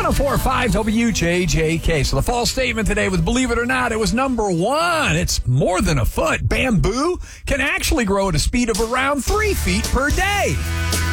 104.5 WJJK. So the false statement today was, believe it or not, it was number one. It's more than a foot. Bamboo can actually grow at a speed of around 3 feet per day.